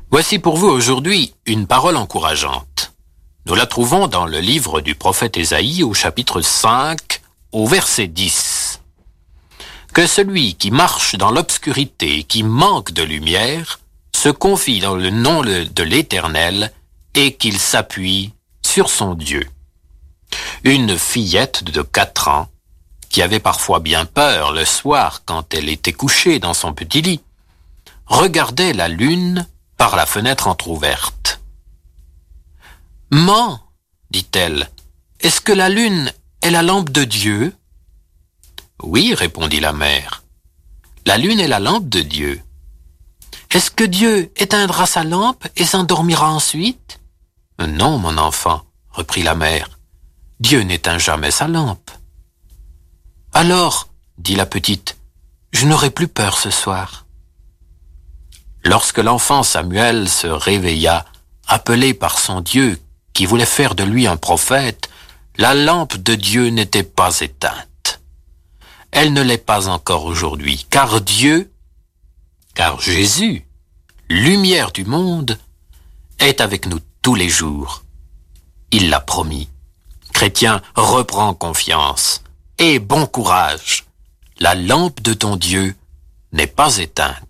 Voici pour vous aujourd'hui une parole encourageante. Nous la trouvons dans le livre du prophète Ésaïe au chapitre 5, au verset 10. Que celui qui marche dans l'obscurité et qui manque de lumière se confie dans le nom de l'Éternel et qu'il s'appuie sur son Dieu. Une fillette de 4 ans, qui avait parfois bien peur le soir quand elle était couchée dans son petit lit, regardait la lune par la fenêtre entr'ouverte. « Maman, dit-elle, est-ce que la lune est la lampe de Dieu ?» ?»« Oui, répondit la mère, la lune est la lampe de Dieu. »« Est-ce que Dieu éteindra sa lampe et s'endormira ensuite ?»« Non, mon enfant, reprit la mère, Dieu n'éteint jamais sa lampe. »« Alors, dit la petite, je n'aurai plus peur ce soir. » Lorsque l'enfant Samuel se réveilla, appelé par son Dieu, qui voulait faire de lui un prophète, la lampe de Dieu n'était pas éteinte. Elle ne l'est pas encore aujourd'hui, car Jésus, lumière du monde, est avec nous tous les jours. Il l'a promis. Chrétien, reprends confiance et bon courage. La lampe de ton Dieu n'est pas éteinte.